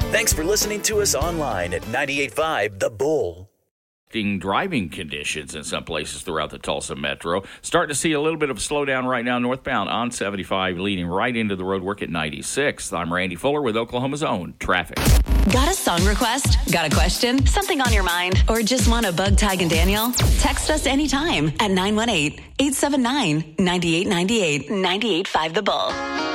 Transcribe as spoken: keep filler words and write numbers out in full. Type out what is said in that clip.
Thanks for listening to us online at ninety-eight point five The Bull. Driving conditions in some places throughout the Tulsa metro. Starting to see a little bit of a slowdown right now northbound on seventy-five, leading right into the road work at ninety-six. I'm Randy Fuller with Oklahoma's own traffic. Got a song request? Got a question? Something on your mind? Or just want to bug Tig and Daniel? Text us anytime at nine one eight, eight seven nine, nine eight nine eight. ninety-eight point five The Bull.